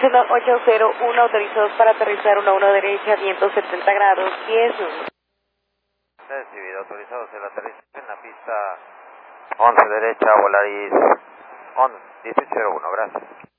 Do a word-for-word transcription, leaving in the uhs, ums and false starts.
uno ocho cero uno, autorizados para aterrizar uno uno derecha, viento setenta grados, diez. Recibido, autorizados el aterrizaje en la pista once derecha, Volaris once, dieciocho cero uno, gracias.